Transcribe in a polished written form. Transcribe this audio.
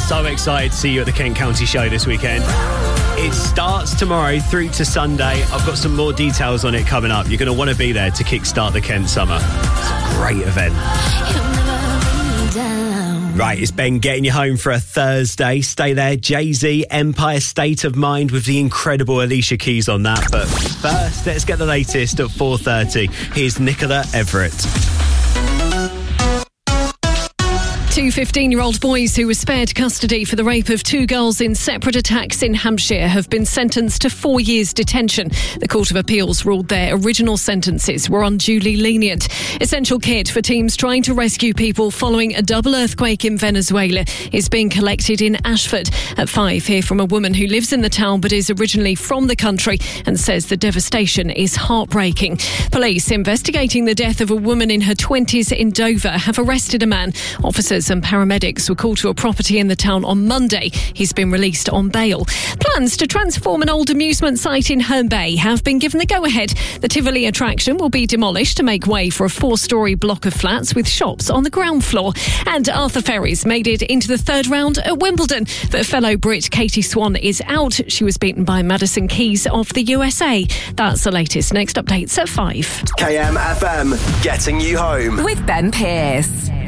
So excited to see you at the Kent County Show this weekend. It starts tomorrow through to Sunday. I've got some more details on it coming up. You're going to want to be there to kickstart the Kent summer. It's a great event. Right, it's Ben getting you home for a Thursday. Stay there. Jay-Z, Empire State of Mind with the incredible Alicia Keys on that. But first, let's get the latest at 4:30. Here's Nicola Everett. Two 15-year-old boys who were spared custody for the rape of two girls in separate attacks in Hampshire have been sentenced to 4 years detention. The Court of Appeals ruled their original sentences were unduly lenient. Essential kit for teams trying to rescue people following a double earthquake in Venezuela is being collected in Ashford. At 5, hear from a woman who lives in the town but is originally from the country and says the devastation is heartbreaking. Police investigating the death of a woman in her 20s in Dover have arrested a man. Officers and paramedics were called to a property in the town on Monday. He's been released on bail. Plans to transform an old amusement site in Herne Bay have been given the go-ahead. The Tivoli attraction will be demolished to make way for a 4-storey block of flats with shops on the ground floor. And Arthur Ferries made it into the third round at Wimbledon. But fellow Brit Katie Swan is out. She was beaten by Madison Keys of the USA. That's the latest. Next updates at 5. KMFM, getting you home. With Ben Pearce.